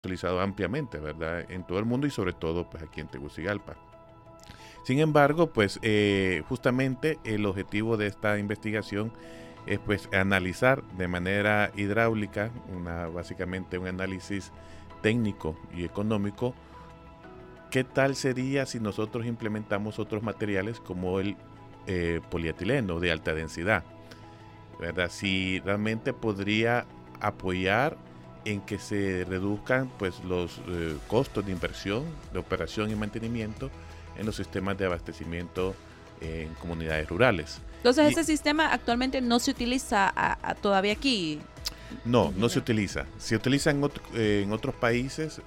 utilizado ampliamente, ¿verdad? En todo el mundo y sobre todo pues aquí en Tegucigalpa. Sin embargo, pues justamente el objetivo de esta investigación es pues analizar de manera hidráulica, básicamente un análisis técnico y económico, qué tal sería si nosotros implementamos otros materiales como el polietileno de alta densidad, ¿verdad? Si realmente podría apoyar en que se reduzcan pues los costos de inversión, de operación y mantenimiento en los sistemas de abastecimiento en comunidades rurales. Entonces, Y ese sistema actualmente no se utiliza todavía aquí, no se ingeniero. utiliza. Se utiliza en otros países,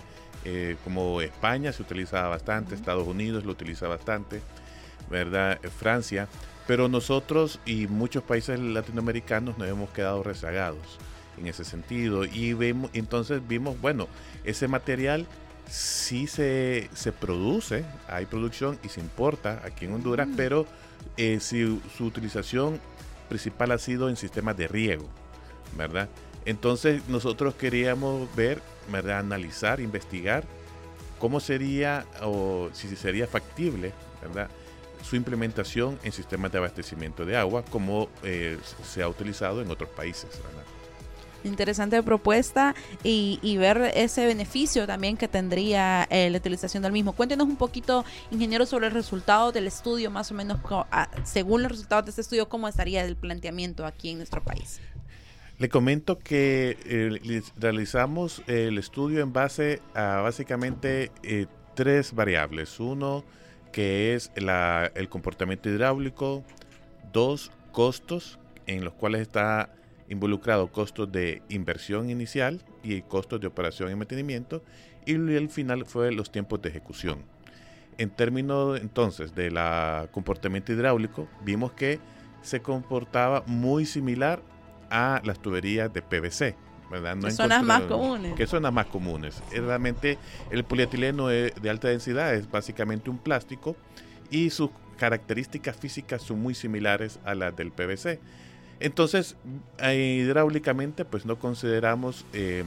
como España se utiliza bastante, Estados Unidos lo utiliza bastante, ¿verdad? Francia, pero nosotros y muchos países latinoamericanos nos hemos quedado rezagados en ese sentido y entonces vimos, bueno, ese material sí se produce, hay producción y se importa aquí en Honduras, pero su utilización principal ha sido en sistemas de riego, ¿verdad? Entonces nosotros queríamos ver, ¿verdad? Analizar, investigar cómo sería o si sería factible, ¿verdad? Su implementación en sistemas de abastecimiento de agua como se ha utilizado en otros países, ¿verdad? Interesante propuesta y ver ese beneficio también que tendría la utilización del mismo. Cuéntenos un poquito, ingeniero, sobre el resultado del estudio, más o menos, según los resultados de este estudio, cómo estaría el planteamiento aquí en nuestro país. Le comento que realizamos el estudio en base a básicamente tres variables. Uno, que es el comportamiento hidráulico. Dos, costos, en los cuales está involucrado costos de inversión inicial y costos de operación y mantenimiento. Y el final fue los tiempos de ejecución. En términos entonces del comportamiento hidráulico, vimos que se comportaba muy similar a las tuberías de PVC, ¿verdad? No Que son las más encontramos, comunes. que son las más comunes. Realmente el polietileno de alta densidad es básicamente un plástico y sus características físicas son muy similares a las del PVC. Entonces, hidráulicamente, pues no consideramos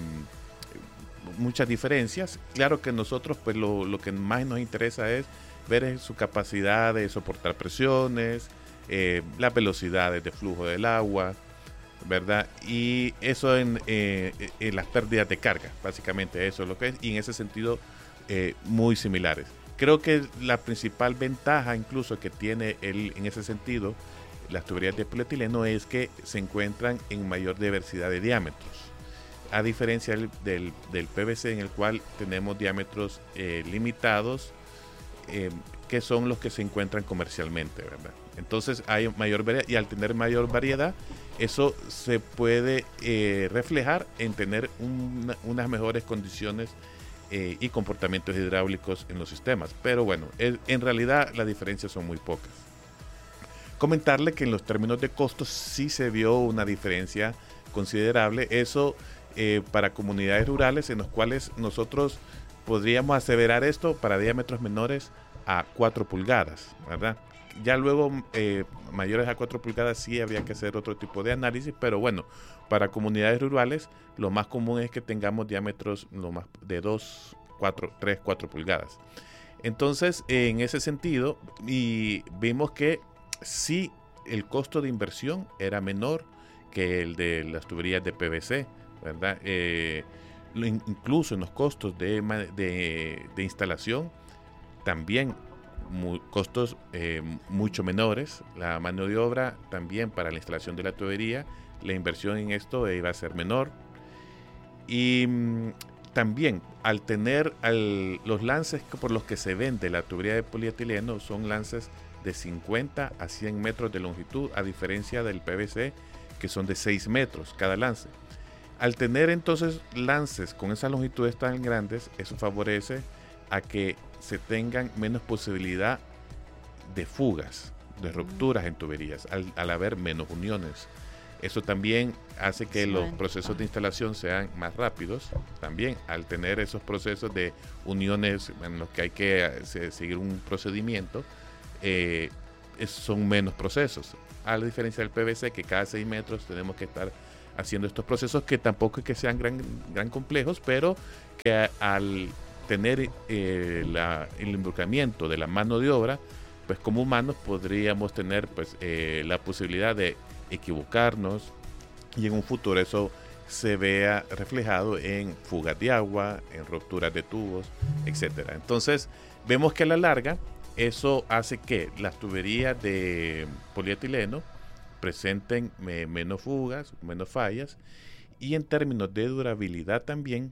muchas diferencias. Claro que nosotros, pues lo que más nos interesa es ver su capacidad de soportar presiones, las velocidades de flujo del agua, ¿verdad? Y eso en las pérdidas de carga, básicamente eso es lo que es, y en ese sentido muy similares. Creo que la principal ventaja incluso que tiene en ese sentido las tuberías de polietileno es que se encuentran en mayor diversidad de diámetros, a diferencia del PVC, en el cual tenemos diámetros limitados, que son los que se encuentran comercialmente, ¿verdad? Entonces hay mayor variedad, y al tener mayor variedad, eso se puede reflejar en tener unas mejores condiciones y comportamientos hidráulicos en los sistemas. Pero bueno, en realidad las diferencias son muy pocas. Comentarle que en los términos de costos sí se vio una diferencia considerable. Eso para comunidades rurales en los cuales nosotros podríamos aseverar esto para diámetros menores a 4 pulgadas, ¿verdad? Ya luego mayores a 4 pulgadas sí habría que hacer otro tipo de análisis, pero bueno, para comunidades rurales lo más común es que tengamos diámetros de 2, 4, 3, 4 pulgadas. Entonces, en ese sentido, y vimos que sí el costo de inversión era menor que el de las tuberías de PVC, ¿verdad? Incluso en los costos de instalación también costos mucho menores. La mano de obra también para la instalación de la tubería, la inversión en esto iba a ser menor. Y también al tener los lances por los que se vende la tubería de polietileno son lances de 50 a 100 metros de longitud, a diferencia del PVC, que son de 6 metros cada lance. Al tener entonces lances con esas longitudes tan grandes, eso favorece a que se tengan menos posibilidad de fugas, de rupturas en tuberías, al haber menos uniones. Eso también hace que los procesos de instalación sean más rápidos. También al tener esos procesos de uniones en los que hay que seguir un procedimiento, son menos procesos. A la diferencia del PVC, que cada 6 metros tenemos que estar haciendo estos procesos que tampoco es que sean gran complejos, pero que al tener el involucramiento de la mano de obra, pues como humanos podríamos tener pues la posibilidad de equivocarnos y en un futuro eso se vea reflejado en fugas de agua, en rupturas de tubos, etcétera. Entonces vemos que a la larga eso hace que las tuberías de polietileno presenten menos fugas, menos fallas, y en términos de durabilidad también,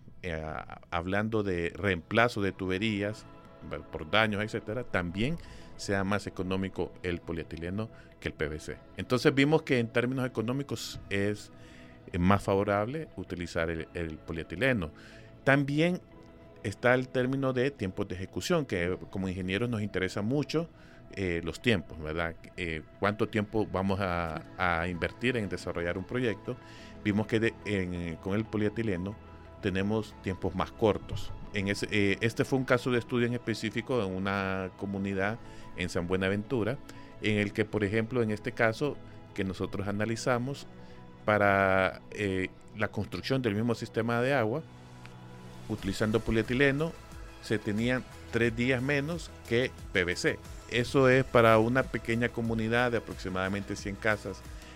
hablando de reemplazo de tuberías por daños, etcétera, también sea más económico el polietileno que el PVC. Entonces vimos que en términos económicos es más favorable utilizar el polietileno. También está el término de tiempos de ejecución, que como ingenieros nos interesa mucho los tiempos, ¿verdad? ¿Cuánto tiempo vamos a invertir en desarrollar un proyecto? Vimos que con el polietileno tenemos tiempos más cortos. Este fue un caso de estudio en específico en una comunidad en San Buenaventura, en el que, por ejemplo, en este caso que nosotros analizamos, para la construcción del mismo sistema de agua, utilizando polietileno, se tenían 3 días menos que PVC. Eso es para una pequeña comunidad de aproximadamente 100 casas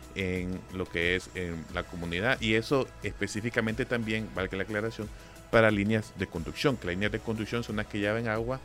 en lo que es en la comunidad, y eso específicamente también, valga la aclaración, para líneas de conducción, que las líneas de conducción son las que llevan agua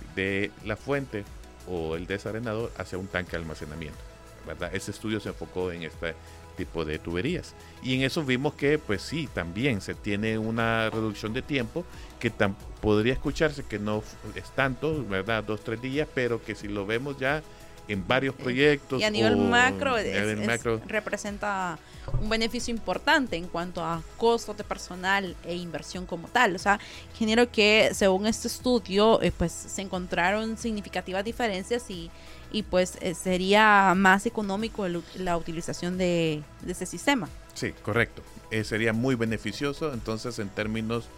de la fuente o el desarenador hacia un tanque de almacenamiento, ¿verdad? Ese estudio se enfocó en este tipo de tuberías, y en eso vimos que pues sí, también se tiene una reducción de tiempo que podría escucharse que no es tanto, ¿verdad? 2-3 días, pero que si lo vemos ya en varios proyectos y a nivel macro, macro representa un beneficio importante en cuanto a costos de personal e inversión como tal. O sea, ingeniero, que según este estudio pues se encontraron significativas diferencias y pues sería más económico la utilización de ese sistema. Sí, correcto. Sería muy beneficioso entonces en términos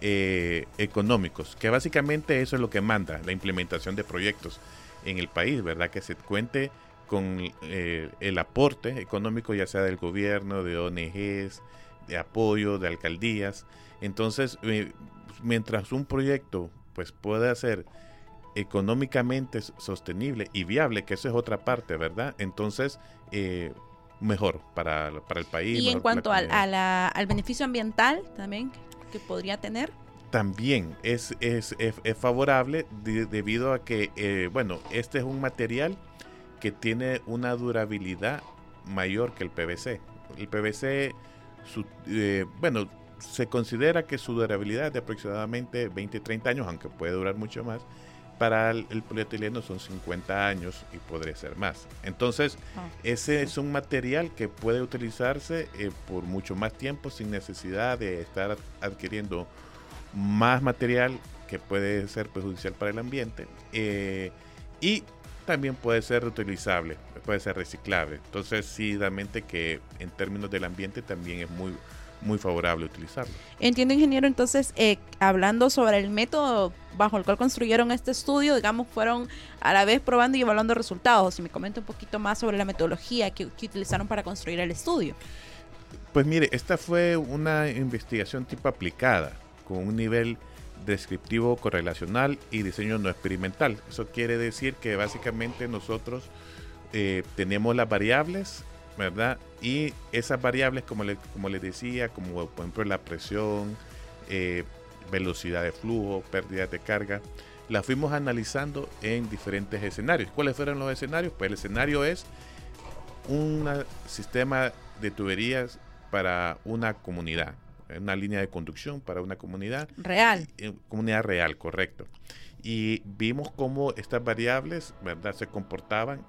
económicos, que básicamente eso es lo que manda la implementación de proyectos en el país, ¿verdad? Que se cuente con el aporte económico, ya sea del gobierno, de ONGs, de apoyo, de alcaldías. Entonces, mientras un proyecto pues pueda ser económicamente sostenible y viable, que eso es otra parte, ¿verdad? Entonces, mejor para el país. Y en cuanto al beneficio ambiental también que podría tener. También es favorable debido a que, bueno, este es un material que tiene una durabilidad mayor que el PVC. El PVC, bueno, se considera que su durabilidad es de aproximadamente 20-30 años, aunque puede durar mucho más. Para el polietileno son 50 años y podría ser más. Entonces, ese es un material que puede utilizarse por mucho más tiempo sin necesidad de estar adquiriendo más material que puede ser perjudicial para el ambiente, y también puede ser reutilizable, puede ser reciclable. Entonces sí, realmente que en términos del ambiente también es muy favorable utilizarlo. Entiendo, ingeniero. Entonces, hablando sobre el método bajo el cual construyeron este estudio, digamos, fueron a la vez probando y evaluando resultados. Si me comenta un poquito más sobre la metodología que utilizaron para construir el estudio. Pues mire, esta fue una investigación tipo aplicada, con un nivel descriptivo correlacional y diseño no experimental. Eso quiere decir que básicamente nosotros tenemos las variables, ¿verdad? Y esas variables, como les decía, como por ejemplo la presión, velocidad de flujo, pérdida de carga, las fuimos analizando en diferentes escenarios. ¿Cuáles fueron los escenarios? Pues el escenario es un sistema de tuberías para una comunidad, una línea de conducción para una comunidad real. Comunidad real, correcto. Y vimos cómo estas variables, ¿verdad?, se comportaban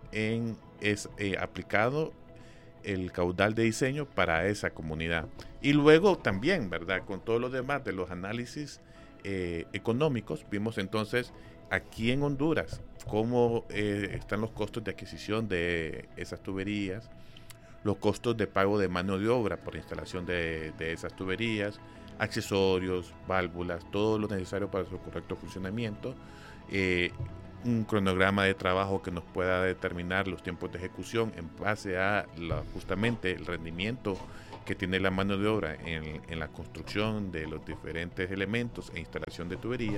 aplicado el caudal de diseño para esa comunidad. Y luego también, ¿verdad?, con todo lo demás de los análisis económicos, vimos entonces aquí en Honduras cómo están los costos de adquisición de esas tuberías, los costos de pago de mano de obra por instalación de esas tuberías, accesorios, válvulas, todo lo necesario para su correcto funcionamiento, un cronograma de trabajo que nos pueda determinar los tiempos de ejecución en base a justamente el rendimiento que tiene la mano de obra en la construcción de los diferentes elementos e instalación de tuberías.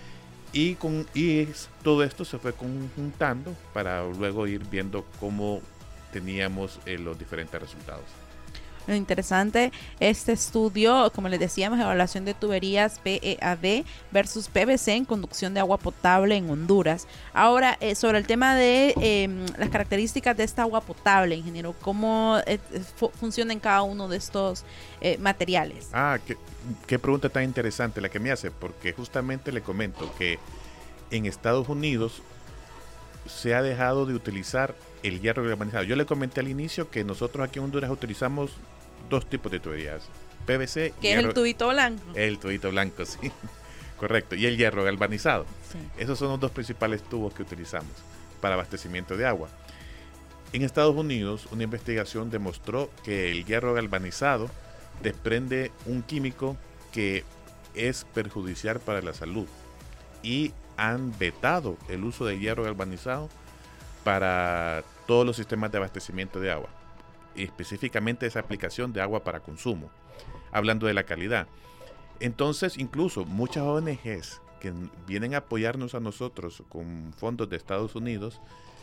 Todo esto se fue conjuntando para luego ir viendo cómo teníamos los diferentes resultados. Lo interesante, este estudio, como les decíamos, evaluación de tuberías PEAD versus PVC en conducción de agua potable en Honduras. Ahora, sobre el tema de las características de esta agua potable, ingeniero, ¿cómo funciona en cada uno de estos materiales? Qué pregunta tan interesante la que me hace, porque justamente le comento que en Estados Unidos se ha dejado de utilizar el hierro galvanizado. Yo le comenté al inicio que nosotros aquí en Honduras utilizamos dos tipos de tuberías, PVC que es el tubito blanco. El tubito blanco, sí, correcto, y el hierro galvanizado. Sí. Esos son los dos principales tubos que utilizamos para abastecimiento de agua. En Estados Unidos, una investigación demostró que el hierro galvanizado desprende un químico que es perjudicial para la salud y han vetado el uso de hierro galvanizado para todos los sistemas de abastecimiento de agua, y específicamente esa aplicación de agua para consumo, hablando de la calidad. Entonces, incluso muchas ONGs que vienen a apoyarnos a nosotros con fondos de Estados Unidos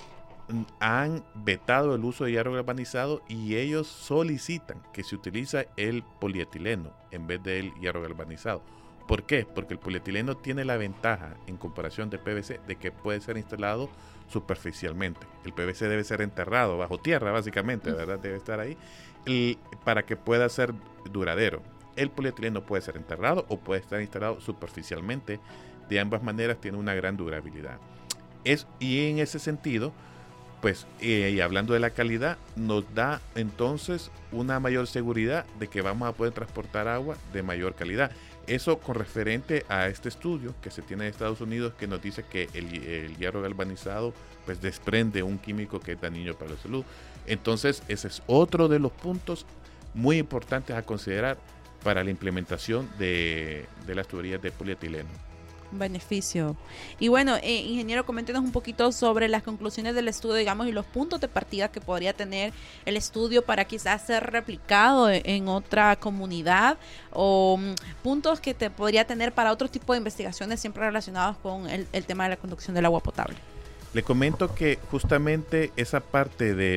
han vetado el uso de hierro galvanizado y ellos solicitan que se utilice el polietileno en vez del hierro galvanizado. ¿Por qué? Porque el polietileno tiene la ventaja en comparación del PVC de que puede ser instalado superficialmente. El PVC debe ser enterrado bajo tierra, básicamente, ¿verdad? Debe estar ahí para que pueda ser duradero. El polietileno puede ser enterrado o puede estar instalado superficialmente. De ambas maneras tiene una gran durabilidad. Y en ese sentido, pues, y hablando de la calidad, nos da entonces una mayor seguridad de que vamos a poder transportar agua de mayor calidad. Eso con referente a este estudio que se tiene en Estados Unidos, que nos dice que el hierro galvanizado pues desprende un químico que es dañino para la salud. Entonces ese es otro de los puntos muy importantes a considerar para la implementación de las tuberías de polietileno. Beneficio. Y bueno, ingeniero, coméntenos un poquito sobre las conclusiones del estudio, digamos, y los puntos de partida que podría tener el estudio para quizás ser replicado en otra comunidad, o puntos que te podría tener para otro tipo de investigaciones siempre relacionados con el tema de la conducción del agua potable. Le comento que justamente esa parte de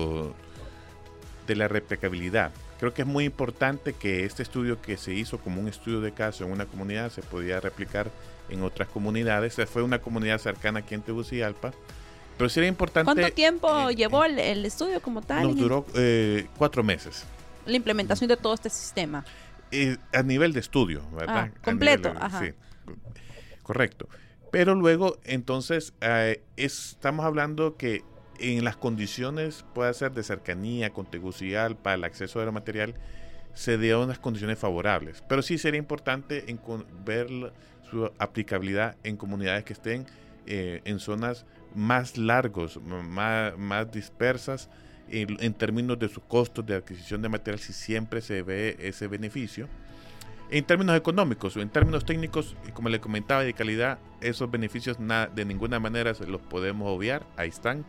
la replicabilidad, creo que es muy importante que este estudio que se hizo como un estudio de caso en una comunidad se podía replicar en otras comunidades. Fue una comunidad cercana aquí en Tegucigalpa, pero sería importante... ¿Cuánto tiempo llevó el estudio como tal? Nos duró 4 meses. La implementación de todo este sistema. A nivel de estudio, ¿verdad? Completo. Ajá. Sí, correcto. Pero luego, entonces, estamos hablando que en las condiciones, puede ser de cercanía con Tegucigalpa, el acceso del material, se dio unas condiciones favorables. Pero sí sería importante ver su aplicabilidad en comunidades que estén en zonas más largos, más dispersas, en términos de sus costos de adquisición de material, si siempre se ve ese beneficio. En términos económicos o en términos técnicos, como le comentaba, de calidad, esos beneficios de ninguna manera se los podemos obviar, ahí están.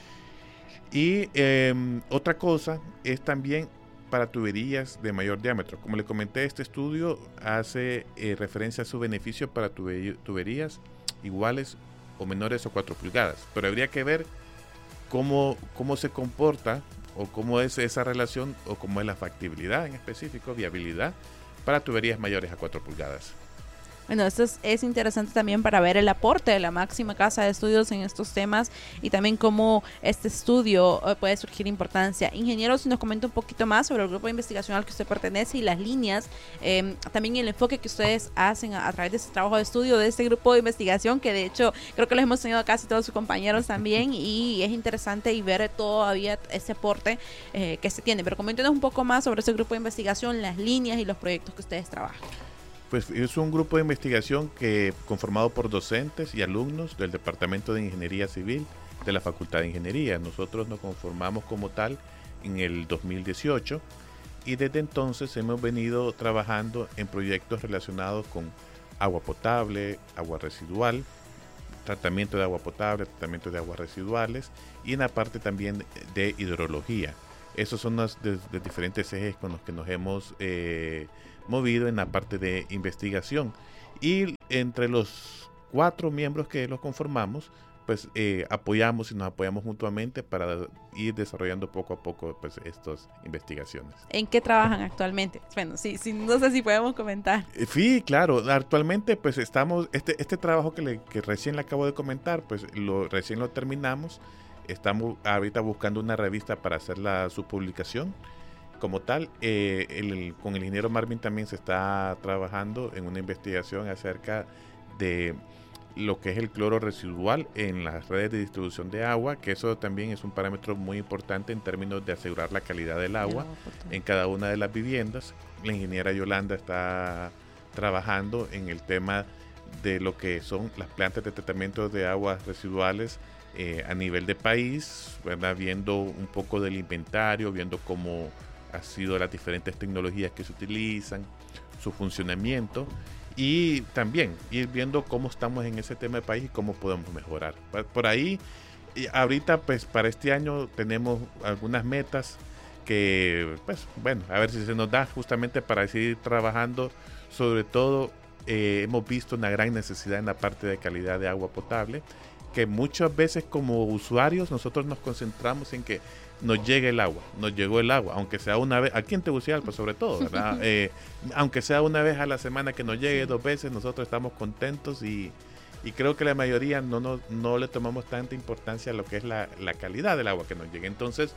Y otra cosa es también para tuberías de mayor diámetro. Como le comenté, este estudio hace referencia a su beneficio para tuberías iguales o menores a 4 pulgadas, pero habría que ver cómo se comporta o cómo es esa relación o cómo es la factibilidad en específico, viabilidad para tuberías mayores a 4 pulgadas. Bueno, esto es interesante también para ver el aporte de la máxima casa de estudios en estos temas y también cómo este estudio puede surgir importancia. Ingeniero, si nos comenta un poquito más sobre el grupo de investigación al que usted pertenece y las líneas, también el enfoque que ustedes hacen a través de este trabajo de estudio de este grupo de investigación, que de hecho creo que los hemos tenido casi todos sus compañeros también, y es interesante y ver todavía ese aporte que se tiene. Pero coméntenos un poco más sobre ese grupo de investigación, las líneas y los proyectos que ustedes trabajan. Pues es un grupo de investigación conformado por docentes y alumnos del Departamento de Ingeniería Civil de la Facultad de Ingeniería. Nosotros nos conformamos como tal en el 2018 y desde entonces hemos venido trabajando en proyectos relacionados con agua potable, agua residual, tratamiento de agua potable, tratamiento de aguas residuales y en la parte también de hidrología. Esos son los de diferentes ejes con los que nos hemos movido en la parte de investigación. Y entre los 4 miembros que los conformamos, pues apoyamos y nos apoyamos mutuamente para ir desarrollando poco a poco pues estas investigaciones. ¿En qué trabajan actualmente? Bueno, sí, no sé si podemos comentar. Sí, claro. Actualmente pues estamos, este trabajo que recién le acabo de comentar, pues recién lo terminamos. Estamos ahorita buscando una revista para hacer su publicación como tal. Con el ingeniero Marvin también se está trabajando en una investigación acerca de lo que es el cloro residual en las redes de distribución de agua, que eso también es un parámetro muy importante en términos de asegurar la calidad del agua en cada una de las viviendas. La ingeniera Yolanda está trabajando en el tema de lo que son las plantas de tratamiento de aguas residuales a nivel de país, ¿verdad? Viendo un poco del inventario, viendo cómo han sido las diferentes tecnologías que se utilizan, su funcionamiento, y también ir viendo cómo estamos en ese tema de país y cómo podemos mejorar. Por ahí, ahorita pues para este año tenemos algunas metas que, pues bueno, a ver si se nos da justamente para seguir trabajando. Sobre todo hemos visto una gran necesidad en la parte de calidad de agua potable, que muchas veces como usuarios nosotros nos concentramos en que nos llegue el agua, nos llegó el agua, aunque sea una vez, aquí en Tegucigalpa sobre todo, ¿verdad? Aunque sea una vez a la semana, que nos llegue 2 veces, nosotros estamos contentos y creo que la mayoría no le tomamos tanta importancia a lo que es la calidad del agua que nos llegue. Entonces,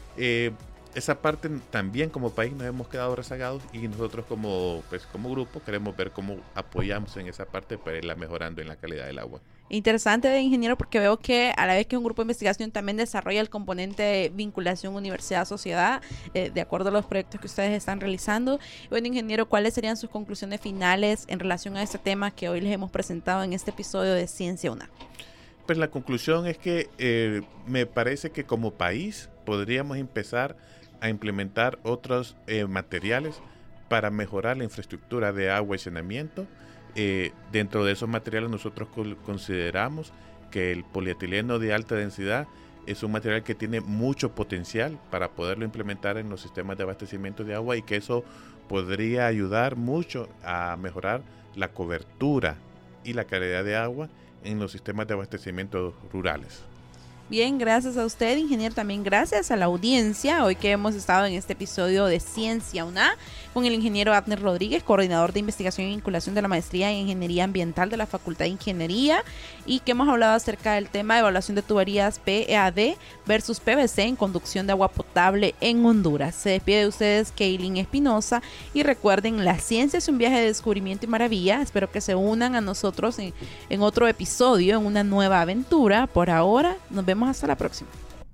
esa parte también como país nos hemos quedado rezagados y nosotros como grupo queremos ver cómo apoyamos en esa parte para irla mejorando en la calidad del agua. Interesante, ingeniero, porque veo que a la vez que un grupo de investigación también desarrolla el componente de vinculación universidad-sociedad, de acuerdo a los proyectos que ustedes están realizando. Bueno, ingeniero, ¿cuáles serían sus conclusiones finales en relación a este tema que hoy les hemos presentado en este episodio de Ciencia UNA? Pues la conclusión es que me parece que como país podríamos empezar a implementar otros materiales para mejorar la infraestructura de agua y saneamiento. Dentro de esos materiales nosotros consideramos que el polietileno de alta densidad es un material que tiene mucho potencial para poderlo implementar en los sistemas de abastecimiento de agua y que eso podría ayudar mucho a mejorar la cobertura y la calidad de agua en los sistemas de abastecimiento rurales. Bien, gracias a usted, ingeniero, también gracias a la audiencia, hoy que hemos estado en este episodio de Ciencia UNA con el ingeniero Abner Rodríguez, coordinador de investigación y vinculación de la maestría en Ingeniería Ambiental de la Facultad de Ingeniería, y que hemos hablado acerca del tema de evaluación de tuberías PEAD versus PVC en conducción de agua potable en Honduras. Se despide de ustedes Kaylin Espinosa y recuerden, la ciencia es un viaje de descubrimiento y maravilla. Espero que se unan a nosotros en otro episodio, en una nueva aventura. Por ahora, nos vemos hasta la próxima.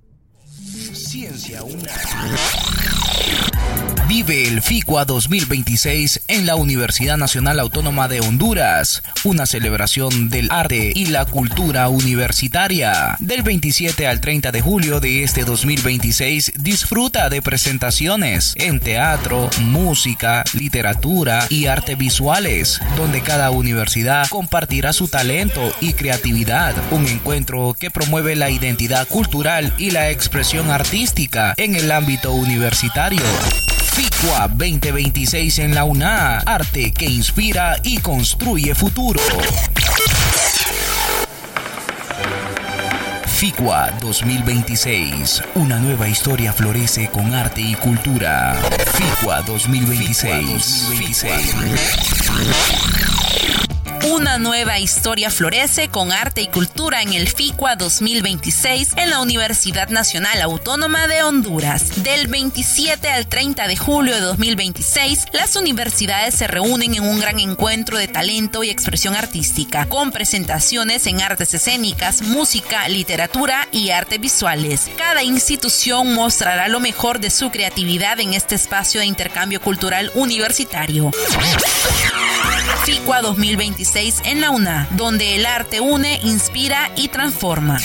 Ciencia UNA. Vive el FICUA 2026 en la Universidad Nacional Autónoma de Honduras, una celebración del arte y la cultura universitaria. Del 27 al 30 de julio de este 2026, disfruta de presentaciones en teatro, música, literatura y artes visuales, donde cada universidad compartirá su talento y creatividad. Un encuentro que promueve la identidad cultural y la expresión artística en el ámbito universitario. FICUA 2026 en la UNA, arte que inspira y construye futuro. FICUA 2026, una nueva historia florece con arte y cultura. FICUA 2026. Una nueva historia florece con arte y cultura en el FICUA 2026 en la Universidad Nacional Autónoma de Honduras. Del 27 al 30 de julio de 2026, las universidades se reúnen en un gran encuentro de talento y expresión artística, con presentaciones en artes escénicas, música, literatura y artes visuales. Cada institución mostrará lo mejor de su creatividad en este espacio de intercambio cultural universitario. FICUA 2026 en la UNA, donde el arte une, inspira y transforma.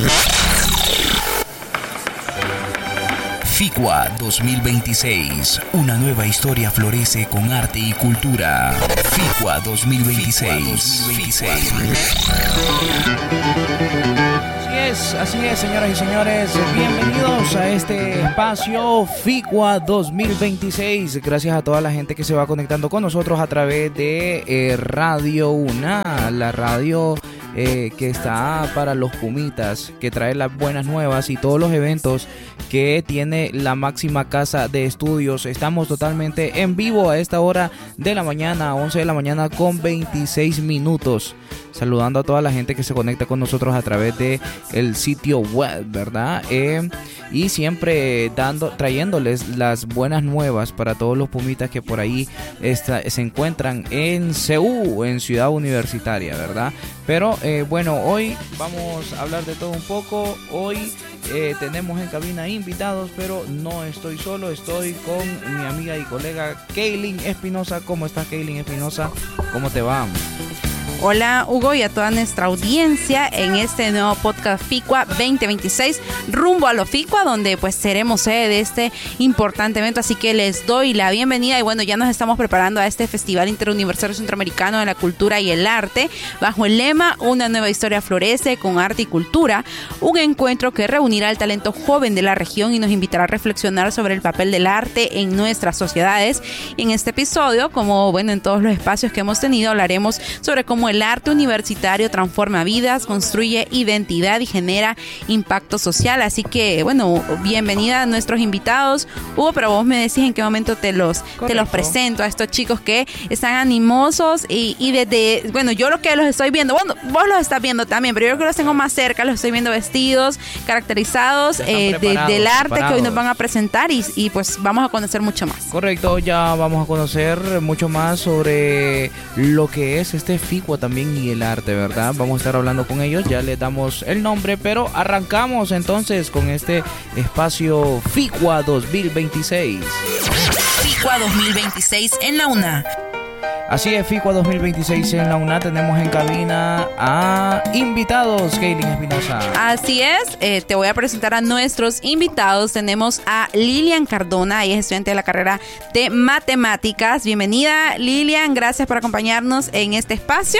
FICUA 2026, una nueva historia florece con arte y cultura. FICUA 2026. así es, señoras y señores, bienvenidos a este espacio FICUA 2026. Gracias a toda la gente que se va conectando con nosotros a través de Radio UNA, la radio que está para los Pumitas, que trae las buenas nuevas y todos los eventos que tiene la máxima casa de estudios. Estamos totalmente en vivo a esta hora de la mañana, 11 de la mañana con 26 minutos. Saludando a toda la gente que se conecta con nosotros a través de el sitio web, ¿verdad? Y siempre trayéndoles las buenas nuevas para todos los Pumitas que por ahí se encuentran en CU, en Ciudad Universitaria, ¿verdad? Pero bueno, hoy vamos a hablar de todo un poco. Hoy tenemos en cabina invitados, pero no estoy solo, estoy con mi amiga y colega Kaylin Espinosa. ¿Cómo estás, Kaylin Espinosa? ¿Cómo te va? Hola Hugo y a toda nuestra audiencia en este nuevo podcast FICUA 2026 rumbo a lo FICUA, donde pues seremos sede de este importante evento, así que les doy la bienvenida y bueno, ya nos estamos preparando a este Festival Interuniversitario Centroamericano de la Cultura y el Arte bajo el lema Una nueva historia florece con arte y cultura, un encuentro que reunirá al talento joven de la región y nos invitará a reflexionar sobre el papel del arte en nuestras sociedades. Y en este episodio, como bueno en todos los espacios que hemos tenido, hablaremos sobre cómo el arte universitario transforma vidas, construye identidad y genera impacto social. Así que, bueno, bienvenida a nuestros invitados. Hugo, pero vos me decís en qué momento te los presento a estos chicos que están animosos y desde, bueno, yo lo que los estoy viendo, bueno, vos los estás viendo también, pero yo que los tengo más cerca, los estoy viendo vestidos, caracterizados del arte que hoy nos van a presentar y pues vamos a conocer mucho más. Correcto, ya vamos a conocer mucho más sobre lo que es este FICUA también y el arte, ¿verdad? Vamos a estar hablando con ellos, ya les damos el nombre, pero arrancamos entonces con este espacio FICUA 2026. FICUA 2026 en la UNA. Así es, FICUA 2026 en la UNA. Tenemos en cabina a invitados, Kaylin Espinosa. Así es, te voy a presentar a nuestros invitados. Tenemos a Lilian Cardona, ella es estudiante de la carrera de Matemáticas. Bienvenida, Lilian, gracias por acompañarnos en este espacio.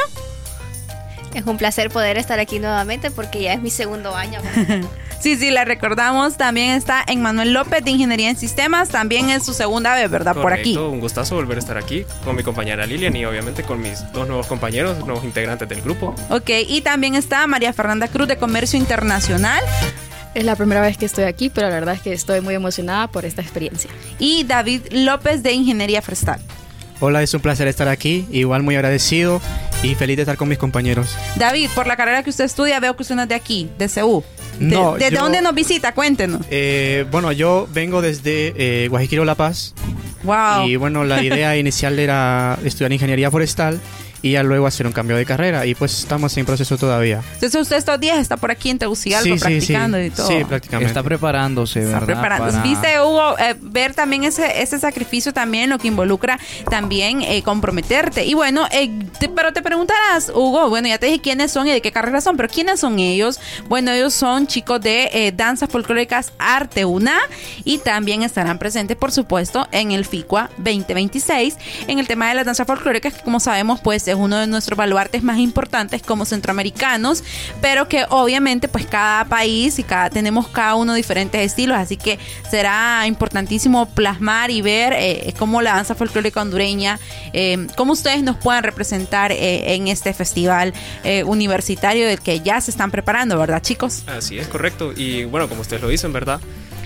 Es un placer poder estar aquí nuevamente porque ya es mi segundo año. Sí, la recordamos. También está Emmanuel López de Ingeniería en Sistemas. También es su segunda vez, ¿verdad? Correcto, por aquí. Un gustazo volver a estar aquí con mi compañera Lilian y obviamente con mis dos nuevos compañeros, nuevos integrantes del grupo. Ok, y también está María Fernanda Cruz de Comercio Internacional. Es la primera vez que estoy aquí, pero la verdad es que estoy muy emocionada por esta experiencia. Y David López de Ingeniería Forestal. Hola, es un placer estar aquí, igual muy agradecido y feliz de estar con mis compañeros. David, por la carrera que usted estudia, veo que usted no es de aquí, de CU. ¿Desde dónde nos visita? Cuéntenos. Bueno, yo vengo desde Guajiquiro, La Paz. Wow. Y bueno, la idea inicial era estudiar ingeniería forestal y ya luego hacer un cambio de carrera y pues estamos en proceso todavía. Entonces usted estos días está por aquí en Tegucigalpa practicando y todo. Sí, prácticamente. Está preparándose, ¿verdad? Está preparándose. Viste, Hugo, ver también ese sacrificio también, lo que involucra también comprometerte. Y bueno, pero te preguntarás, Hugo, bueno, ya te dije quiénes son y de qué carrera son, pero ¿quiénes son ellos? Bueno, ellos son chicos de Danzas Folclóricas Arte UNA y también estarán presentes, por supuesto, en el FICUA 2026 en el tema de las danzas folclóricas, que como sabemos, pues es uno de nuestros baluartes más importantes como centroamericanos, pero que obviamente pues cada país y tenemos cada uno diferentes estilos, así que será importantísimo plasmar y ver cómo la danza folclórica hondureña, cómo ustedes nos puedan representar en este festival universitario del que ya se están preparando, ¿verdad, chicos? Así es, correcto. Y bueno, como ustedes lo dicen, ¿verdad?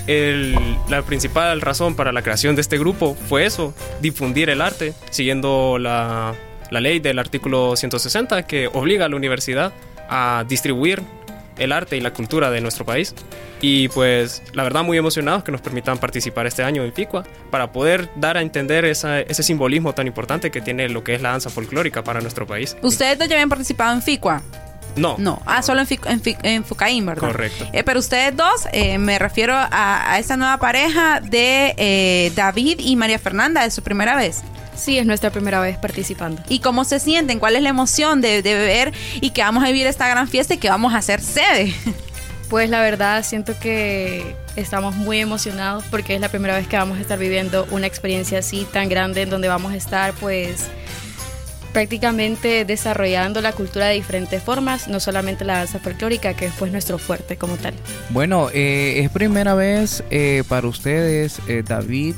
La principal razón para la creación de este grupo fue eso, difundir el arte, siguiendo la ley del artículo 160 que obliga a la universidad a distribuir el arte y la cultura de nuestro país. Y pues la verdad muy emocionados que nos permitan participar este año en FICUA para poder dar a entender ese simbolismo tan importante que tiene lo que es la danza folclórica para nuestro país. ¿Ustedes dos ya habían participado en FICUA? No. Solo en FUCAIN, ¿verdad? Correcto. Pero ustedes dos, me refiero a esta nueva pareja de David y María Fernanda, ¿es su primera vez? Sí, es nuestra primera vez participando. ¿Y cómo se sienten? ¿Cuál es la emoción de ver y que vamos a vivir esta gran fiesta y que vamos a hacer sede? Pues la verdad siento que estamos muy emocionados porque es la primera vez que vamos a estar viviendo una experiencia así tan grande en donde vamos a estar pues prácticamente desarrollando la cultura de diferentes formas, no solamente la danza folclórica, que es pues nuestro fuerte como tal. Bueno, es primera vez para ustedes, David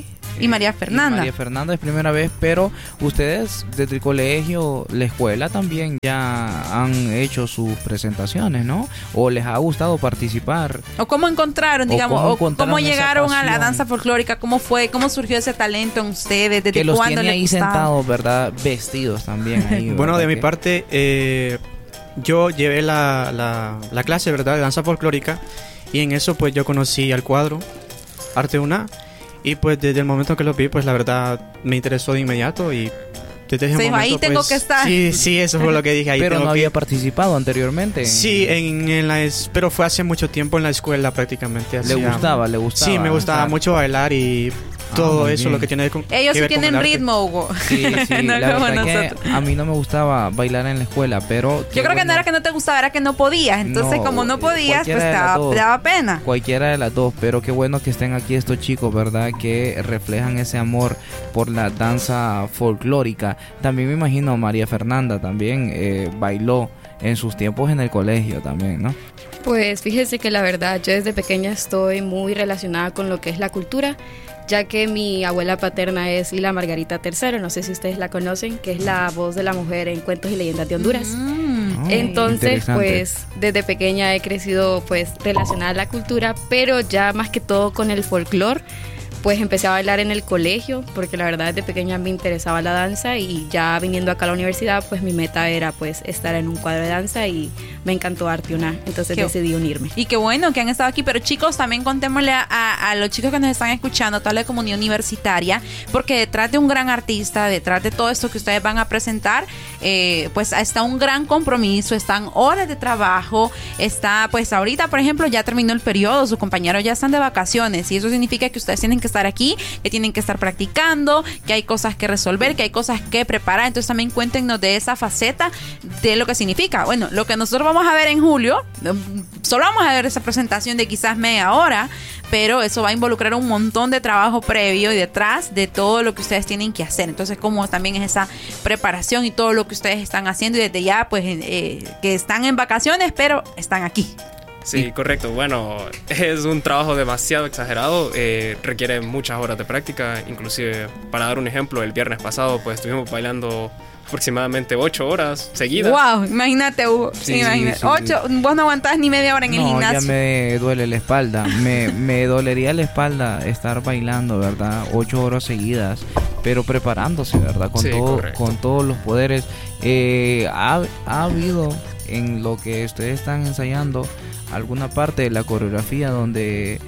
y María Fernanda. María Fernanda es primera vez, pero ustedes desde el colegio, la escuela también ya han hecho sus presentaciones, ¿no? ¿O les ha gustado participar? ¿O cómo encontraron, ¿O digamos, cómo o encontraron cómo esa llegaron a la pasión? danza folclórica? ¿Cómo fue? ¿Cómo surgió ese talento en ustedes? ¿Desde Que los cuándo tiene les ahí gustaba? sentados, ¿verdad? Vestidos también ahí. Bueno, ¿verdad? de mi Que- parte, yo llevé la clase, ¿verdad?, de danza folclórica, y en eso pues yo conocí al cuadro Arte Una, y pues desde el momento que lo vi, pues la verdad me interesó de inmediato, y desde ese Se dijo, momento ahí tengo pues, que estar. Sí, eso fue lo que dije, ahí Pero tengo no que había ir. participado anteriormente. Sí, pero fue hace mucho tiempo en la escuela prácticamente. ¿Le hacía- gustaba? Sí, me gustaba Exacto. mucho bailar y todo muy eso, bien. lo que tiene que Ellos sí ver con tienen el arte. ritmo, Hugo. Sí, sí, No la como verdad que nosotros. a mí no me gustaba bailar en la escuela, pero... Yo creo que no era que no te gustaba, era que no podías. Entonces, No, como no podías, pues cualquiera de las dos. te daba pena. Cualquiera de las dos, pero qué bueno que estén aquí estos chicos, ¿verdad? Que reflejan ese amor por la danza folclórica. También me imagino María Fernanda también bailó en sus tiempos en el colegio también, ¿no? Pues fíjese que la verdad, yo desde pequeña estoy muy relacionada con lo que es la cultura, ya que mi abuela paterna es Lila Margarita III, no sé si ustedes la conocen, que es la voz de la mujer en Cuentos y Leyendas de Honduras. Oh, Entonces, interesante. pues desde pequeña he crecido pues relacionada a la cultura, pero ya más que todo con el folclore. Pues empecé a bailar en el colegio, porque la verdad desde pequeña me interesaba la danza, y ya viniendo acá a la universidad, pues mi meta era pues estar en un cuadro de danza, y me encantó Arte Una, entonces Qué- decidí unirme. Y qué bueno que han estado aquí, pero chicos, también contémosle a los chicos que nos están escuchando, a toda la comunidad universitaria, porque detrás de un gran artista, detrás de todo esto que ustedes van a presentar, pues está un gran compromiso, están horas de trabajo, está, pues ahorita, por ejemplo, ya terminó el periodo, sus compañeros ya están de vacaciones, y eso significa que ustedes tienen que estar aquí, que tienen que estar practicando, que hay cosas que resolver, que hay cosas que preparar. Entonces también cuéntenos de esa faceta, de lo que significa. Bueno, lo que nosotros vamos a ver en julio, solo vamos a ver esa presentación de quizás media hora, pero eso va a involucrar un montón de trabajo previo y detrás de todo lo que ustedes tienen que hacer. Entonces, como también es esa preparación y todo lo que ustedes están haciendo, y desde ya, pues, que están en vacaciones, pero están aquí. Sí, correcto. Bueno, es un trabajo demasiado exagerado, requiere muchas horas de práctica. Inclusive, para dar un ejemplo, el viernes pasado pues estuvimos bailando aproximadamente 8 horas seguidas. Wow, imagínate, Hugo. Sí, Imagínate. sí. 8, vos no aguantás ni media hora en el No, gimnasio. ya me duele la espalda. Me dolería la espalda estar bailando, ¿verdad? 8 horas seguidas, pero preparándose, ¿verdad? Con Sí, todo, correcto. con todos los poderes. Ha habido en lo que ustedes están ensayando alguna parte de la coreografía donde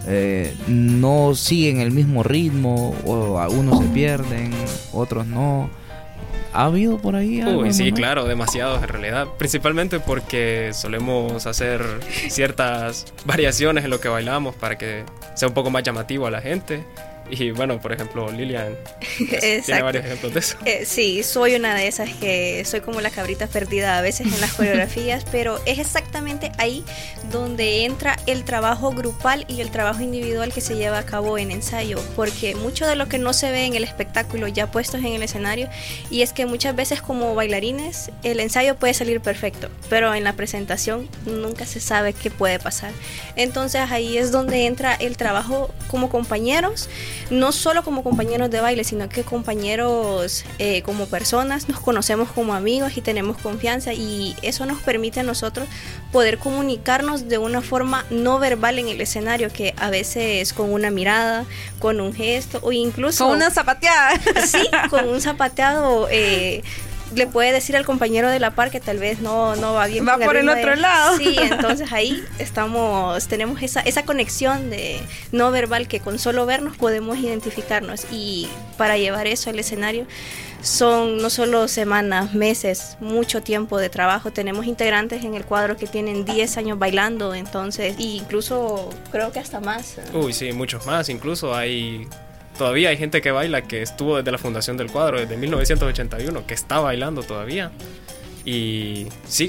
no siguen el mismo ritmo, o algunos se pierden, otros no. ¿Ha habido por ahí algo? Uy, sí, Manuel? claro, demasiados en realidad. Principalmente porque solemos hacer ciertas variaciones en lo que bailamos para que sea un poco más llamativo a la gente. Y bueno, por ejemplo, Lilian tiene Exacto. varios ejemplos de eso. Sí, soy una de esas que soy como la cabrita perdida a veces en las coreografías, pero es exactamente ahí donde entra el trabajo grupal y el trabajo individual que se lleva a cabo en ensayo, porque mucho de lo que no se ve en el espectáculo ya puestos en el escenario, y es que muchas veces como bailarines el ensayo puede salir perfecto, pero en la presentación nunca se sabe qué puede pasar. Entonces ahí es donde entra el trabajo como compañeros, no solo como compañeros de baile, sino que compañeros como personas, nos conocemos como amigos y tenemos confianza, y eso nos permite a nosotros poder comunicarnos de una forma no verbal en el escenario, que a veces con una mirada, con un gesto o incluso Con una zapateada. sí, con un zapateado le puede decir al compañero de la par que tal vez no va bien. Va con por el ritmo otro lado. Sí, entonces ahí tenemos esa conexión de no verbal, que con solo vernos podemos identificarnos, y para llevar eso al escenario son no solo semanas, meses, mucho tiempo de trabajo. Tenemos integrantes en el cuadro que tienen 10 años bailando, entonces, e incluso creo que hasta más. Uy, sí, muchos más. Incluso todavía hay gente que baila que estuvo desde la fundación del cuadro, desde 1981, que está bailando todavía. Y siguen.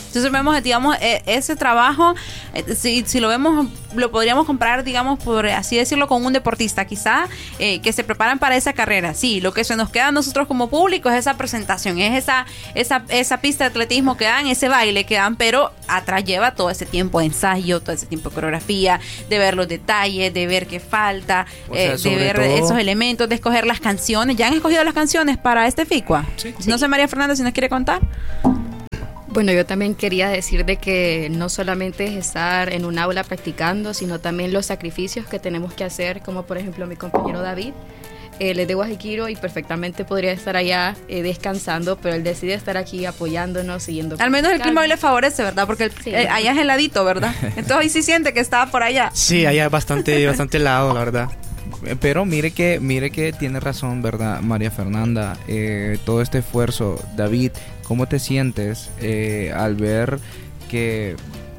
Entonces vemos, digamos, ese trabajo, si lo vemos, lo podríamos comparar, digamos, por así decirlo, con un deportista, quizá, que se preparan para esa carrera. Sí, lo que se nos queda a nosotros como público es esa presentación, es esa pista de atletismo que dan, ese baile que dan, pero atrás lleva todo ese tiempo de ensayo, todo ese tiempo de coreografía, de ver los detalles, de ver qué falta, de ver todo esos elementos, de escoger las canciones. ¿Ya han escogido las canciones para este FICUA? Sí. No sé, María Fernanda, si nos quiere contar. Bueno, yo también quería decir de que no solamente es estar en un aula practicando, sino también los sacrificios que tenemos que hacer, como por ejemplo mi compañero David. Él es de Guajiquiro y perfectamente podría estar allá descansando, pero él decide estar aquí apoyándonos, siguiendo. Al menos el clima hoy le favorece, ¿verdad? Porque Sí. allá es heladito, ¿verdad? Entonces hoy sí siente que estaba por allá. Sí, allá es bastante helado, la verdad. Pero mire que tiene razón, ¿verdad, María Fernanda? Todo este esfuerzo. David, ¿cómo te sientes al ver que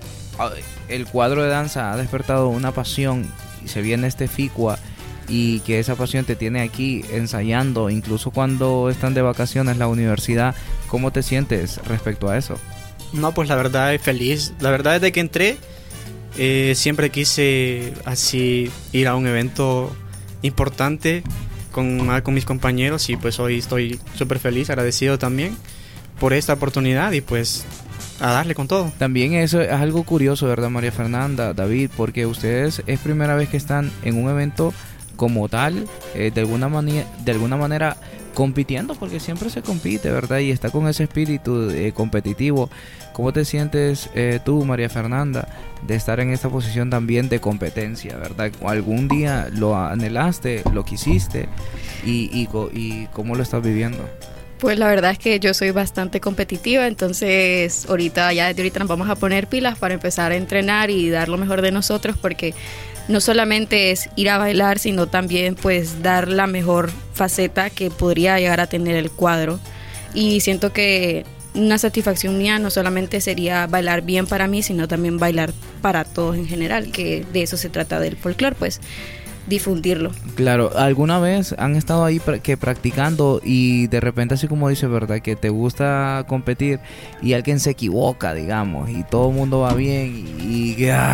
el cuadro de danza ha despertado una pasión y se viene este FICUA y que esa pasión te tiene aquí ensayando, incluso cuando están de vacaciones la universidad? ¿Cómo te sientes respecto a eso? No, pues la verdad es feliz. La verdad desde que entré siempre quise así ir a un evento importante con mis compañeros y pues hoy estoy súper feliz, agradecido también por esta oportunidad y pues a darle con todo. También eso es algo curioso, ¿verdad, María Fernanda, David? Porque ustedes es primera vez que están en un evento como tal, de alguna manera compitiendo, porque siempre se compite, ¿verdad? Y está con ese espíritu competitivo. ¿Cómo te sientes tú, María Fernanda, de estar en esta posición también de competencia, ¿verdad? ¿Algún día lo anhelaste, lo quisiste y cómo lo estás viviendo? Pues la verdad es que yo soy bastante competitiva, entonces desde ahorita nos vamos a poner pilas para empezar a entrenar y dar lo mejor de nosotros, porque no solamente es ir a bailar, sino también pues dar la mejor faceta que podría llegar a tener el cuadro. Y siento que una satisfacción mía no solamente sería bailar bien para mí, sino también bailar para todos en general, que de eso se trata del folclore, pues difundirlo. Claro, ¿alguna vez han estado ahí practicando y de repente, así como dice, verdad, que te gusta competir y alguien se equivoca, digamos, y todo el mundo va bien y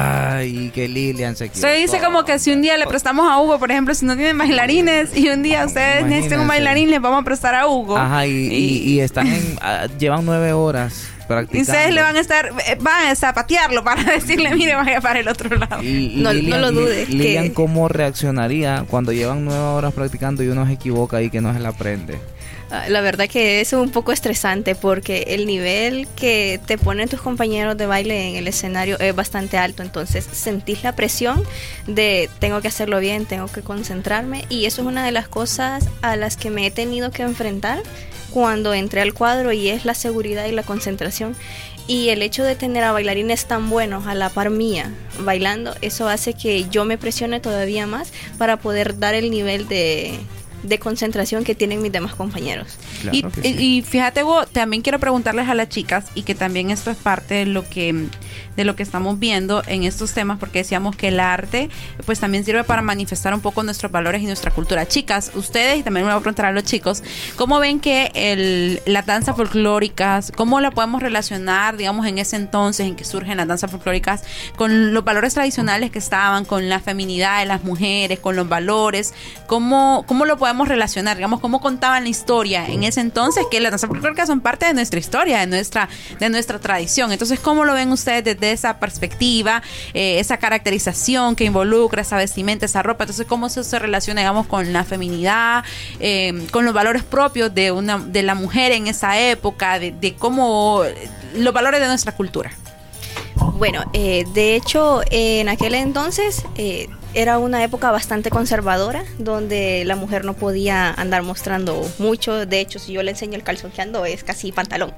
que Lilian se equivocó? Se dice como que si un día le prestamos a Hugo, por ejemplo, si no tienen bailarines y un día ustedes necesitan un bailarín, les vamos a prestar a Hugo. Ajá, y están llevan 9 horas practicando. Y ustedes le van a zapatearlo para decirle, mire, vaya para el otro lado. No lo dudes. Lilian, ¿cómo reaccionaría cuando llevan 9 horas practicando y uno se equivoca y que no se la aprende? La verdad que es un poco estresante porque el nivel que te ponen tus compañeros de baile en el escenario es bastante alto, entonces sentís la presión de tengo que hacerlo bien, tengo que concentrarme, y eso es una de las cosas a las que me he tenido que enfrentar cuando entré al cuadro, y es la seguridad y la concentración. Y el hecho de tener a bailarines tan buenos a la par mía bailando, eso hace que yo me presione todavía más para poder dar el nivel de concentración que tienen mis demás compañeros. Claro que sí. Y fíjate, vos, también quiero preguntarles a las chicas, y que también esto es parte de lo que estamos viendo en estos temas, porque decíamos que el arte pues también sirve para manifestar un poco nuestros valores y nuestra cultura. Chicas, ustedes, y también me voy a preguntar a los chicos, ¿cómo ven que las danzas folclóricas, cómo la podemos relacionar, digamos, en ese entonces en que surgen las danzas folclóricas, con los valores tradicionales que estaban, con la feminidad de las mujeres, con los valores? ¿Cómo lo podemos relacionar? Digamos, ¿cómo contaban la historia en ese entonces? Que las danzas folclóricas son parte de nuestra historia, de nuestra tradición. Entonces, ¿cómo lo ven ustedes desde esa perspectiva, esa caracterización que involucra esa vestimenta, esa ropa? Entonces, ¿cómo eso se relaciona, digamos, con la feminidad, con los valores propios de la mujer en esa época, de cómo los valores de nuestra cultura? Bueno, de hecho, en aquel entonces era una época bastante conservadora, donde la mujer no podía andar mostrando mucho. De hecho, si yo le enseño el calzón que ando, es casi pantalón.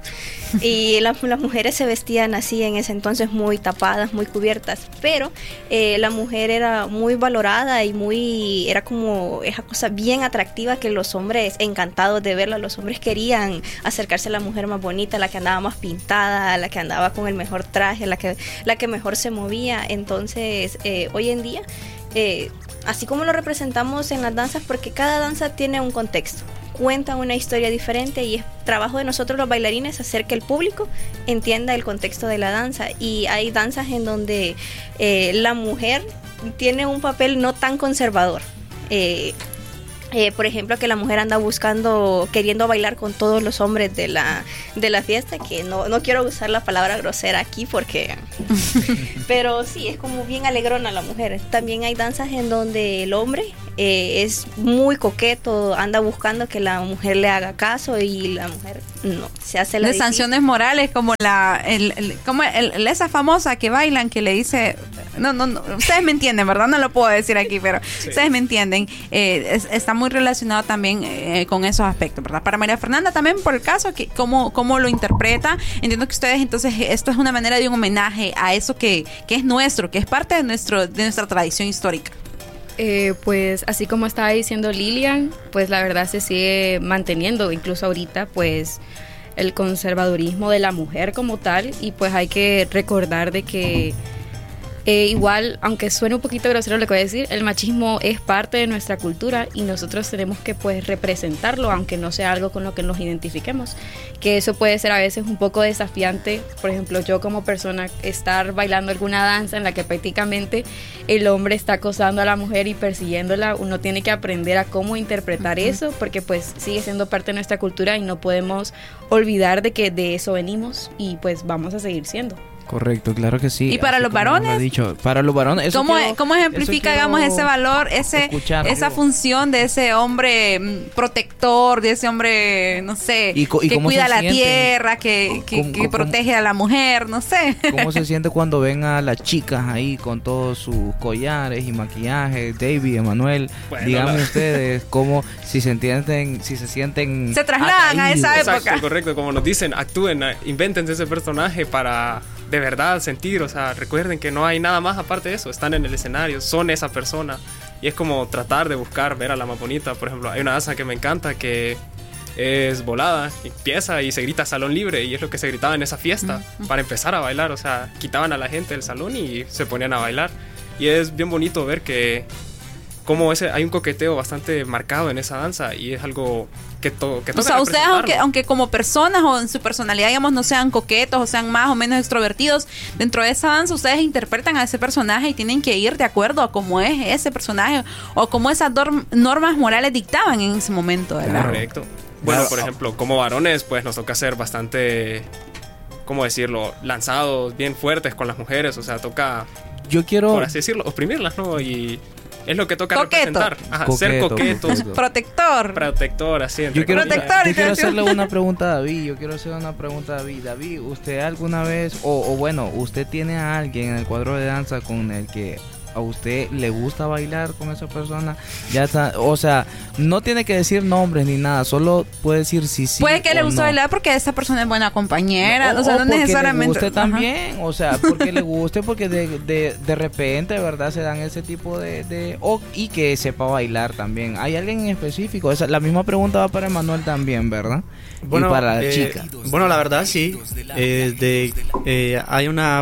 Y las mujeres se vestían así en ese entonces, muy tapadas, muy cubiertas. Pero la mujer era muy valorada y era como esa cosa bien atractiva que los hombres, encantados de verla, los hombres querían acercarse a la mujer más bonita, la que andaba más pintada, la que andaba con el mejor traje, la que mejor se movía. Entonces, hoy en día, así como lo representamos en las danzas, porque cada danza tiene un contexto. cuentan una historia diferente y es trabajo de nosotros los bailarines hacer que el público entienda el contexto de la danza. Y hay danzas en donde la mujer tiene un papel no tan conservador. Por ejemplo, que la mujer anda queriendo bailar con todos los hombres de la fiesta, que no quiero usar la palabra grosera aquí porque... pero sí, es como bien alegrona la mujer. También hay danzas en donde el hombre es muy coqueto, anda buscando que la mujer le haga caso y la mujer no, se hace la de difícil. sanciones morales como esa famosa que bailan que le dice no, ustedes me entienden, ¿verdad? No lo puedo decir aquí, pero sí, ustedes me entienden. Está muy relacionado también con esos aspectos, ¿verdad? Para María Fernanda también, por el caso, que cómo lo interpreta. Entiendo que ustedes, entonces, esto es una manera de un homenaje a eso que es nuestro, que es parte de nuestra tradición histórica. Pues así como estaba diciendo Lilian, pues la verdad se sigue manteniendo, incluso ahorita, pues el conservadurismo de la mujer como tal, y pues hay que recordar de que igual, aunque suene un poquito grosero lo que voy a decir, el machismo es parte de nuestra cultura y nosotros tenemos que pues representarlo, aunque no sea algo con lo que nos identifiquemos, que eso puede ser a veces un poco desafiante. Por ejemplo, yo como persona estar bailando alguna danza en la que prácticamente el hombre está acosando a la mujer y persiguiéndola, uno tiene que aprender a cómo interpretar eso, porque pues sigue siendo parte de nuestra cultura y no podemos olvidar de que de eso venimos y pues vamos a seguir siendo. Correcto, claro que sí. ¿Y para los varones? Para los varones. ¿Cómo ejemplifica, digamos, ese valor, esa función de ese hombre protector, de ese hombre, no sé, que cuida la tierra, que protege a la mujer, no sé? ¿Cómo se siente cuando ven a las chicas ahí con todos sus collares y maquillaje? David, Emanuel, bueno, díganme ustedes cómo, si se sienten... Se trasladan a esa época. Exacto, correcto, como nos dicen, actúen, invéntense ese personaje para... de verdad sentir, o sea, recuerden que no hay nada más aparte de eso, están en el escenario, son esa persona y es como tratar de buscar ver a la más bonita. Por ejemplo, hay una danza que me encanta que es volada, empieza y se grita salón libre y es lo que se gritaba en esa fiesta para empezar a bailar, o sea, quitaban a la gente del salón y se ponían a bailar y es bien bonito ver que como hay un coqueteo bastante marcado en esa danza y es algo que toca. O sea, ustedes aunque como personas o en su personalidad, digamos, no sean coquetos o sean más o menos extrovertidos, dentro de esa danza ustedes interpretan a ese personaje y tienen que ir de acuerdo a cómo es ese personaje o cómo esas normas morales dictaban en ese momento, ¿verdad? Correcto. Bueno, por ejemplo, como varones, pues nos toca ser bastante, ¿cómo decirlo?, lanzados, bien fuertes con las mujeres, o sea, toca, por así decirlo, oprimirlas, ¿no? Y... es lo que toca representar. Ajá, ser coquetos. Protector, así. Yo quiero hacerle una pregunta a David. David, ¿usted alguna vez, o bueno, usted tiene a alguien en el cuadro de danza con el que a usted le gusta bailar con esa persona? Ya está, o sea, no tiene que decir nombres ni nada, solo puede decir sí. Puede que le guste bailar porque esa persona es buena compañera, o sea, no necesariamente. Le guste también, o sea, porque le guste, porque de repente, ¿verdad? Se dan ese tipo y que sepa bailar también. ¿Hay alguien en específico? La misma pregunta va para Emanuel también, ¿verdad? Bueno, y para la chica. Bueno, la verdad sí. Hay una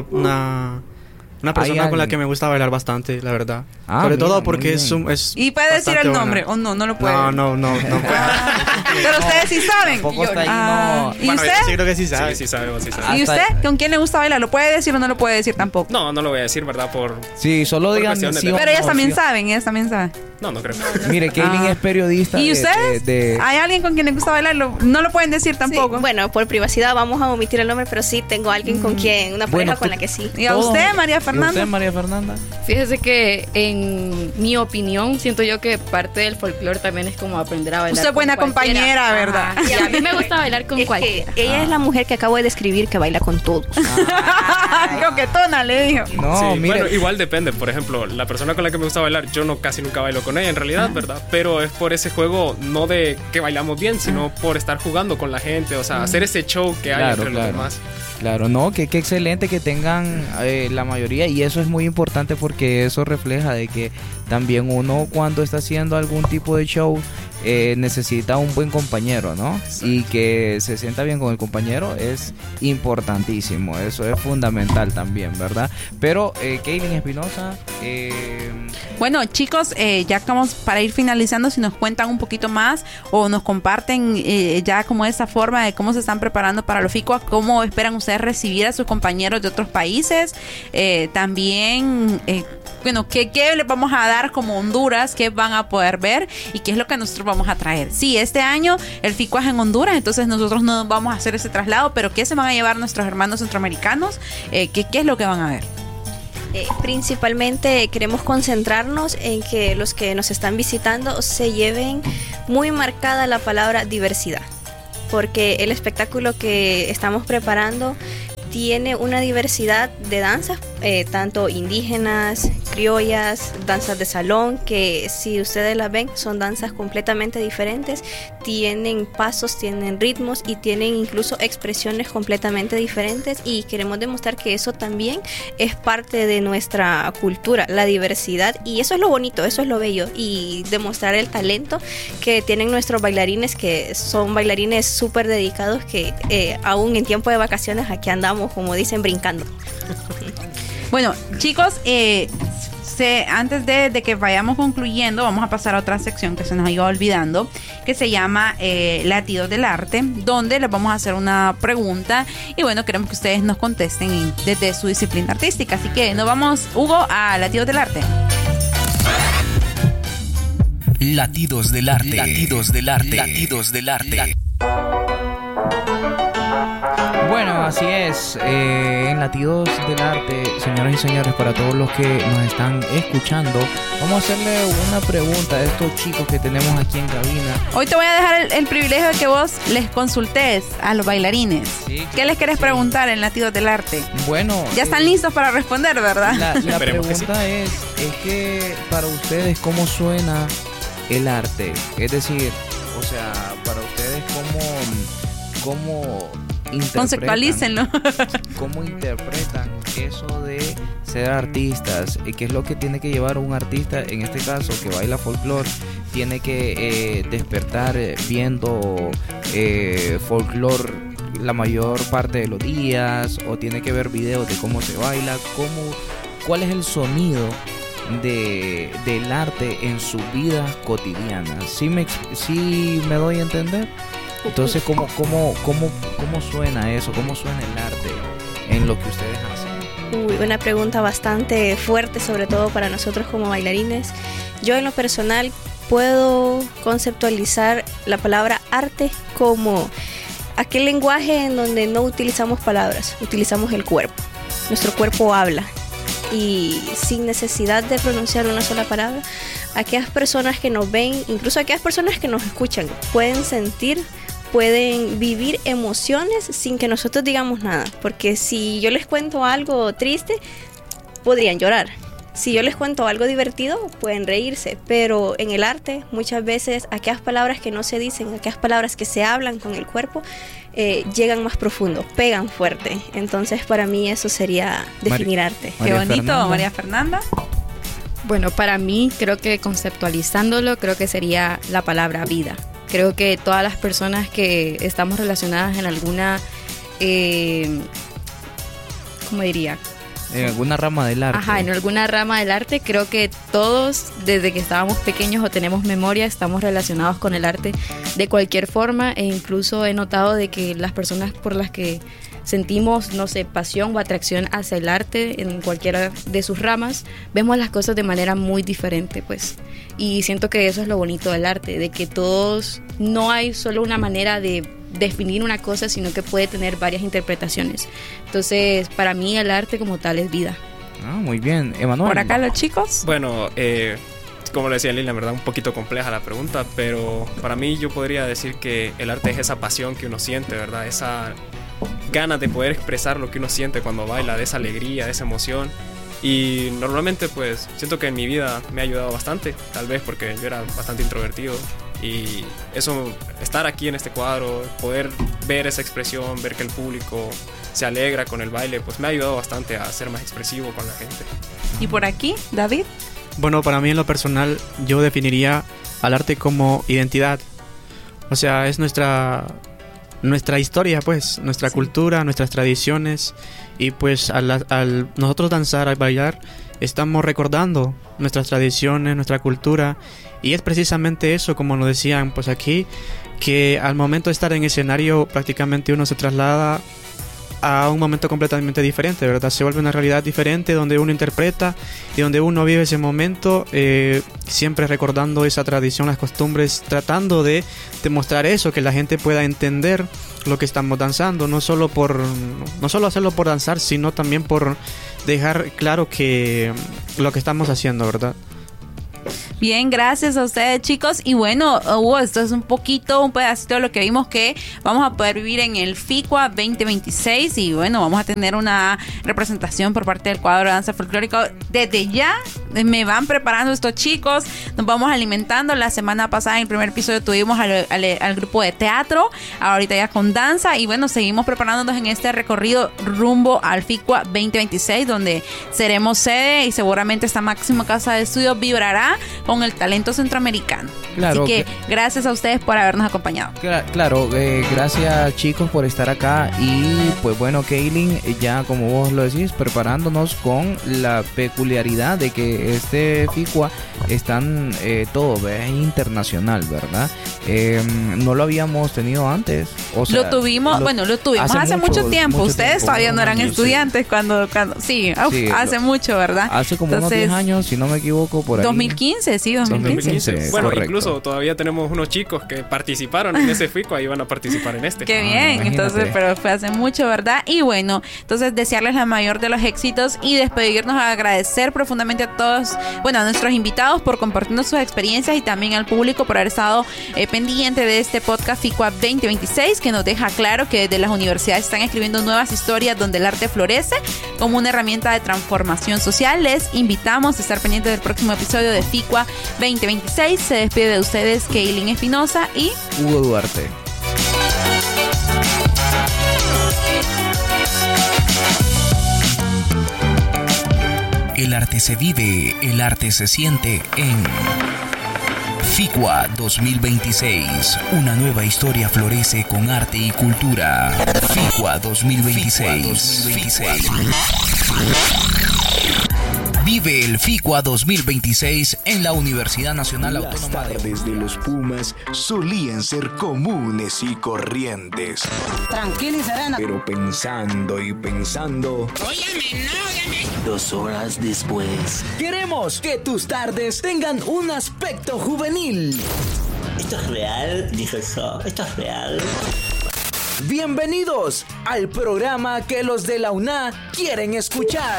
persona con la que me gusta bailar bastante, la verdad. Sobre todo porque es ¿y puede decir el nombre o no lo puede? No puede. Pero ustedes sí saben. ¿Y bueno, usted? Sí, creo que sí sabe. Sí sabemos. ¿Y usted? ¿Con quién le gusta bailar? ¿Lo puede decir o no lo puede decir tampoco? No lo voy a decir, ¿verdad? Sí, solo digan sí. Pero ellas también saben, No creo. Mire, Kaylin es periodista. ¿Y ustedes? ¿Hay alguien con quien le gusta bailar? No lo pueden decir tampoco. Sí, bueno, por privacidad vamos a omitir el nombre, pero sí tengo alguien con quien, una pareja con la que sí. ¿Y a usted, María Fernanda? ¿Y usted, María Fernanda? Fíjese que en mi opinión siento yo que parte del folclore también es como aprender a bailar. Usted es buena compañera, ¿verdad? Y a mí me gusta bailar con cualquiera. Ella es la mujer que acabo de describir que baila con todos. Coquetona, le dijo. No, sí, mire. Bueno, igual depende. Por ejemplo, la persona con la que me gusta bailar, yo casi nunca bailo con ella en realidad, ¿verdad? Pero es por ese juego, no de que bailamos bien, sino por estar jugando con la gente, o sea, hacer ese show que hay entre los demás. Claro, no, que excelente que tengan la mayoría, y eso es muy importante porque eso refleja de que también uno cuando está haciendo algún tipo de show necesita un buen compañero, ¿no? Y que se sienta bien con el compañero es importantísimo, eso es fundamental también, ¿verdad? Pero, Kaylin Espinosa... Bueno, chicos, ya vamos para ir finalizando, si nos cuentan un poquito más o nos comparten ya como esa forma de cómo se están preparando para los FICUA, cómo esperan ustedes recibir a sus compañeros de otros países, también... bueno, ¿qué les vamos a dar como Honduras? ¿Qué van a poder ver? ¿Y qué es lo que nosotros vamos a traer? Sí, este año el FICUA es en Honduras, entonces nosotros no vamos a hacer ese traslado, pero ¿qué se van a llevar nuestros hermanos centroamericanos? ¿Qué es lo que van a ver? Principalmente queremos concentrarnos en que los que nos están visitando se lleven muy marcada la palabra diversidad, porque el espectáculo que estamos preparando tiene una diversidad de danzas, tanto indígenas, criollas, danzas de salón, que si ustedes las ven son danzas completamente diferentes, tienen pasos, tienen ritmos y tienen incluso expresiones completamente diferentes, y queremos demostrar que eso también es parte de nuestra cultura, la diversidad, y eso es lo bonito, eso es lo bello, y demostrar el talento que tienen nuestros bailarines, que son bailarines súper dedicados, que aún en tiempo de vacaciones aquí andamos, como dicen, brincando. Bueno, chicos, antes de que vayamos concluyendo, vamos a pasar a otra sección que se nos iba olvidando, que se llama Latidos del Arte, donde les vamos a hacer una pregunta y bueno, queremos que ustedes nos contesten desde su disciplina artística. Así que nos vamos, Hugo, a Latidos del Arte. Latidos del Arte. Latidos del Arte. Latidos del Arte. Bueno, así es, en Latidos del Arte, señoras y señores, para todos los que nos están escuchando, vamos a hacerle una pregunta a estos chicos que tenemos aquí en cabina. Hoy te voy a dejar el privilegio de que vos les consultes a los bailarines. Sí, ¿Qué les querés preguntar en Latidos del Arte? Bueno, ya están listos para responder, ¿verdad? La pregunta es que para ustedes, ¿cómo suena el arte? Es decir, o sea, para ustedes, ¿cómo conceptualícenlo. ¿Cómo interpretan eso de ser artistas? ¿Qué es lo que tiene que llevar un artista, en este caso, que baila folclore? Tiene que despertar viendo folclore la mayor parte de los días, o tiene que ver videos de cómo se baila, cuál es el sonido del arte en su vida cotidiana. ¿Sí me doy a entender? Entonces, ¿cómo suena eso? ¿Cómo suena el arte en lo que ustedes hacen? Una pregunta bastante fuerte, sobre todo para nosotros como bailarines. Yo en lo personal puedo conceptualizar la palabra arte como aquel lenguaje en donde no utilizamos palabras, utilizamos el cuerpo. Nuestro cuerpo habla, y sin necesidad de pronunciar una sola palabra, aquellas personas que nos ven, incluso aquellas personas que nos escuchan, pueden sentir, pueden vivir emociones sin que nosotros digamos nada, porque si yo les cuento algo triste, podrían llorar. Si yo les cuento algo divertido, pueden reírse, pero en el arte muchas veces aquellas palabras que no se dicen, aquellas palabras que se hablan con el cuerpo, llegan más profundo, pegan fuerte. Entonces para mí eso sería definir arte. Qué bonito, María Fernanda. Bueno, para mí creo que conceptualizándolo, creo que sería la palabra vida. Creo que todas las personas que estamos relacionadas en alguna, ¿cómo diría? En alguna rama del arte. Ajá, en alguna rama del arte. Creo que todos, desde que estábamos pequeños o tenemos memoria, estamos relacionados con el arte de cualquier forma, e incluso he notado de que las personas por las que sentimos, no sé, pasión o atracción hacia el arte en cualquiera de sus ramas, vemos las cosas de manera muy diferente, pues. Y siento que eso es lo bonito del arte, de que todos, no hay solo una manera de definir una cosa, sino que puede tener varias interpretaciones. Entonces, para mí el arte como tal es vida. Muy bien, Emanuel. Por acá los chicos. Bueno, como le decía Lili, la verdad un poquito compleja la pregunta, pero para mí yo podría decir que el arte es esa pasión que uno siente, ¿verdad? Esa ganas de poder expresar lo que uno siente cuando baila, de esa alegría, de esa emoción. Y normalmente pues siento que en mi vida me ha ayudado bastante, tal vez porque yo era bastante introvertido, y eso, estar aquí en este cuadro, poder ver esa expresión, ver que el público se alegra con el baile, pues me ha ayudado bastante a ser más expresivo con la gente. ¿Y por aquí, David? Bueno, para mí en lo personal yo definiría al arte como identidad. O sea, es nuestra historia, pues, nuestra cultura, nuestras tradiciones. Y pues al nosotros danzar, al bailar, estamos recordando nuestras tradiciones, nuestra cultura. Y es precisamente eso, como nos decían pues aquí, que al momento de estar en escenario prácticamente uno se traslada a un momento completamente diferente, ¿verdad? Se vuelve una realidad diferente donde uno interpreta y donde uno vive ese momento, siempre recordando esa tradición, las costumbres, tratando de demostrar eso, que la gente pueda entender lo que estamos danzando, no solo hacerlo por danzar, sino también por dejar claro que lo que estamos haciendo, ¿verdad? Bien, gracias a ustedes, chicos. Y bueno, esto es un pedacito de lo que vimos que vamos a poder vivir en el FICUA 2026. Y bueno, vamos a tener una representación por parte del cuadro de danza folclórica. Desde ya me van preparando estos chicos. Nos vamos alimentando. La semana pasada, en el primer episodio, tuvimos al grupo de teatro. Ahorita ya con danza. Y bueno, seguimos preparándonos en este recorrido rumbo al FICUA 2026, donde seremos sede y seguramente esta máxima casa de estudios vibrará con el talento centroamericano. Claro, así que gracias a ustedes por habernos acompañado. Claro, gracias chicos por estar acá. Y pues bueno, Kaylin, ya como vos lo decís, preparándonos con la peculiaridad de que este FICUA están todo, es internacional, ¿verdad? No lo habíamos tenido antes. O sea, lo tuvimos hace mucho tiempo. Ustedes todavía no eran estudiantes cuando hace mucho, ¿verdad? Hace como unos 10 años, si no me equivoco, por ahí. 2015. Bueno, correcto. Incluso todavía tenemos unos chicos que participaron en ese FICUA y van a participar en este. Qué bien, imagínate. Entonces, pero fue hace mucho, ¿verdad? Y bueno, entonces desearles la mayor de los éxitos y despedirnos, agradecer profundamente a todos, a nuestros invitados por compartirnos sus experiencias y también al público por haber estado pendiente de este podcast FICUA 2026, que nos deja claro que desde las universidades están escribiendo nuevas historias donde el arte florece como una herramienta de transformación social. Les invitamos a estar pendientes del próximo episodio de FICUA 2026. Se despide de ustedes Kaylin Espinosa y Hugo Duarte. El arte se vive, el arte se siente en FICUA 2026. Una nueva historia florece con arte y cultura. FICUA 2026. Vive el FICUA 2026 en la Universidad Nacional Autónoma de Honduras. De los Pumas solían ser comunes y corrientes. Tranquila y serena. Pero pensando y pensando. Óyame, no. 2 horas después. Queremos que tus tardes tengan un aspecto juvenil. ¿Esto es real? Dijo eso. ¿Esto es real? Bienvenidos al programa que los de la UNA quieren escuchar.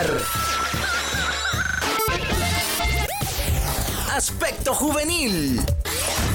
Aspecto juvenil.